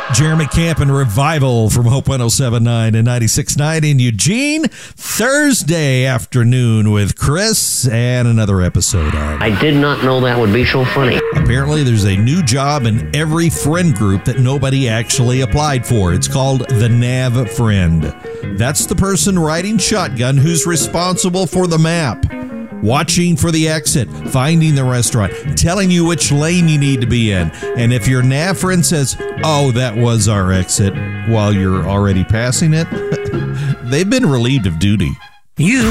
Jeremy Camp and Revival from Hope 107.9 and 96.9 in Eugene. Thursday afternoon with Chris and another episode of... I did not know that would be so funny. Apparently there's a new job in every friend group that nobody actually applied for. It's called the Nav Friend. That's the person riding shotgun who's responsible for the map. Watching for the exit, finding the restaurant, telling you which lane you need to be in. And if your nav friend says, oh, that was our exit, while you're already passing it, they've been relieved of duty. You